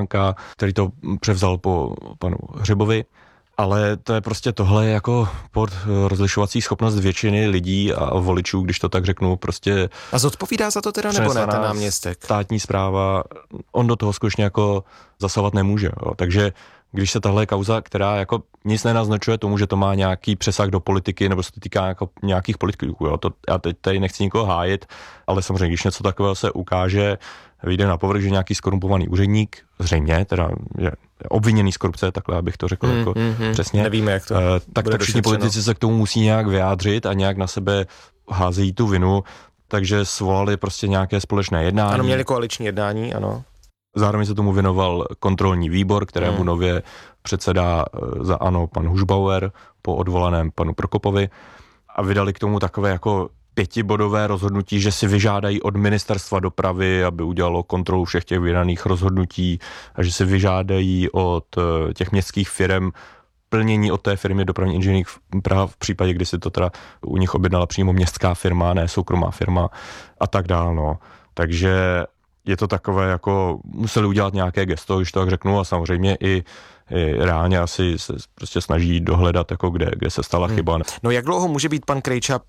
Juránka, který to převzal po panu Hřibovi. Ale to je prostě tohle jako pod rozlišovací schopnost většiny lidí a voličů, když to tak řeknu, prostě... A zodpovídá za to teda nebo ne ten náměstek? Státní správa, on do toho skutečně jako zasahovat nemůže. Jo. Takže když se tahle kauza, která jako nic nenaznačuje tomu, že to má nějaký přesah do politiky, nebo se to týká jako nějakých politiků, jo. To, já teď tady nechci nikoho hájit, ale samozřejmě, když něco takového se ukáže, vyjde na povrch, že nějaký skorumpovaný úředník, zřejmě, teda je obviněný z korupce, takhle abych to řekl jako přesně. Nevíme, jak to tak to všichni politici se k tomu musí nějak vyjádřit a nějak na sebe házejí tu vinu, takže svolali prostě nějaké společné jednání. Ano, měli koaliční jednání, ano. Zároveň se tomu věnoval kontrolní výbor, kterému nově předsedá za ANO pan Hušbauer po odvolaném panu Prokopovi a vydali k tomu takové jako 5bodové rozhodnutí, že si vyžádají od ministerstva dopravy, aby udělalo kontrolu všech těch vydaných rozhodnutí a že si vyžádají od těch městských firem plnění od té firmy Dopravní inženýring Praha v případě, kdy si to teda u nich objednala přímo městská firma, ne soukromá firma a tak dál, no. Takže je to takové, jako museli udělat nějaké gesto, když to tak řeknu, a samozřejmě i reálně asi se prostě snaží dohledat, jako kde se stala chyba. No jak dlouho může být pan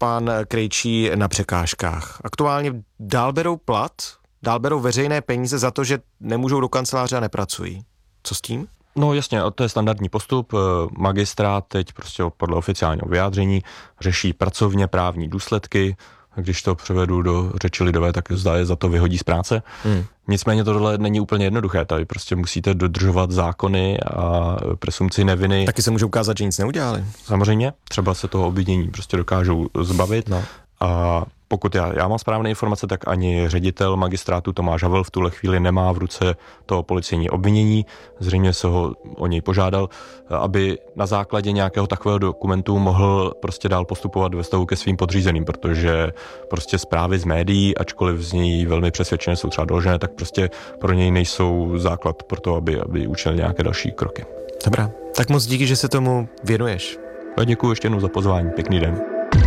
Krejčí na překážkách? Aktuálně dál berou plat, dál berou veřejné peníze za to, že nemůžou do kanceláře a nepracují. Co s tím? No jasně, to je standardní postup. Magistrát teď prostě podle oficiálního vyjádření řeší pracovně právní důsledky. Když to převedu do řeči lidové, tak je za to vyhodí z práce. Nicméně tohle není úplně jednoduché. Tady prostě musíte dodržovat zákony a presumpci neviny. Taky se může ukázat, že nic neudělali. Samozřejmě, třeba se toho obvinění prostě dokážou zbavit. No. A pokud já mám správné informace, tak ani ředitel magistrátu Tomáš Havel v tuhle chvíli nemá v ruce to policejní obvinění. Zřejmě se ho o něj požádal, aby na základě nějakého takového dokumentu mohl prostě dál postupovat ve vztahu ke svým podřízeným, protože prostě zprávy z médií, ačkoliv z něj velmi přesvědčené jsou třeba doložené, tak prostě pro něj nejsou základ pro to, aby učinil nějaké další kroky. Dobrá, tak moc díky, že se tomu věnuješ. A děkuji ještě jednou za pozvání. Pěkný den.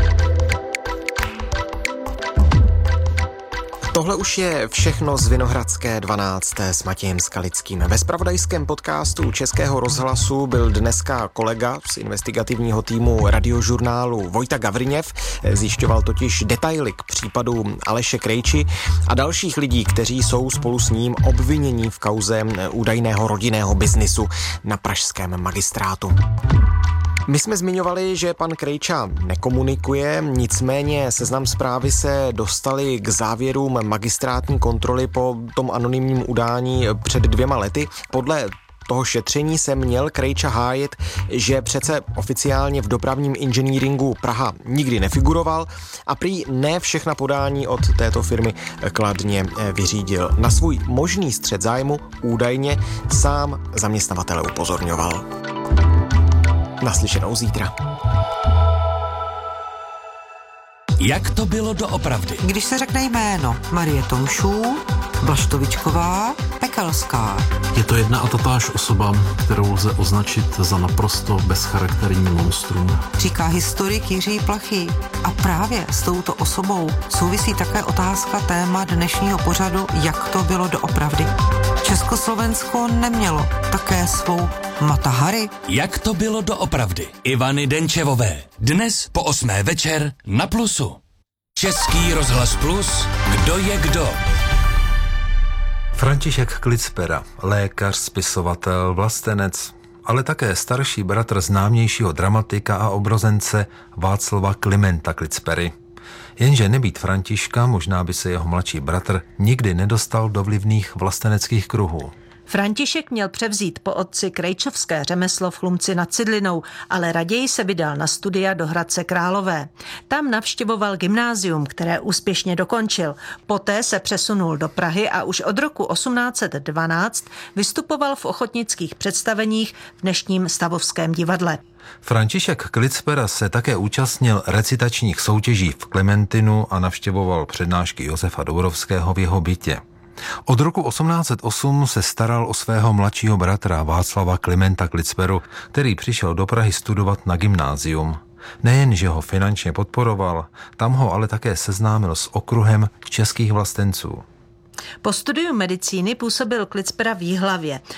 Tohle už je všechno z Vinohradské 12. s Matějem Skalickým. Ve zpravodajském podcastu Českého rozhlasu byl dneska kolega z investigativního týmu Radiožurnálu Vojta Gavriněv. Zjišťoval totiž detaily k případu Aleše Krejči a dalších lidí, kteří jsou spolu s ním obvinění v kauze údajného rodinného biznisu na pražském magistrátu. My jsme zmiňovali, že pan Krejča nekomunikuje, nicméně Seznam Zprávy se dostali k závěrům magistrátní kontroly po tom anonymním udání před 2 lety. Podle toho šetření se měl Krejča hájit, že přece oficiálně v dopravním inženýringu Praha nikdy nefiguroval a prý ne všechna podání od této firmy kladně vyřídil. Na svůj možný střet zájmu údajně sám zaměstnavatele upozorňoval. Naslyšenou zítra. Jak to bylo doopravdy? Když se řekne jméno Marie Tomšů, Blaštovičková, Pekelská. Je to jedna a tatáž osoba, kterou lze označit za naprosto bezcharakterní monstrum. Říká historik Jiří Plachý. A právě s touto osobou souvisí také otázka téma dnešního pořadu, jak to bylo doopravdy. Československo nemělo také svou Mata Hari. Jak to bylo doopravdy? Ivany Denčevové. Dnes po 8. večer na Plusu. Český rozhlas Plus. Kdo je kdo? František Klicpera, lékař, spisovatel, vlastenec, ale také starší bratr známějšího dramatika a obrozence Václava Klimenta Klicpery. Jenže nebýt Františka, možná by se jeho mladší bratr nikdy nedostal do vlivných vlasteneckých kruhů. František měl převzít po otci krejčovské řemeslo v Chlumci nad Cidlinou, ale raději se vydal na studia do Hradce Králové. Tam navštěvoval gymnázium, které úspěšně dokončil. Poté se přesunul do Prahy a už od roku 1812 vystupoval v ochotnických představeních v dnešním Stavovském divadle. František Klicpera se také účastnil recitačních soutěží v Klementinu a navštěvoval přednášky Josefa Dourovského v jeho bytě. Od roku 1808 se staral o svého mladšího bratra Václava Klimenta Klicperu, který přišel do Prahy studovat na gymnázium. Nejen, že ho finančně podporoval, tam ho ale také seznámil s okruhem českých vlastenců. Po studiu medicíny působil Klicpera v Jihlavě.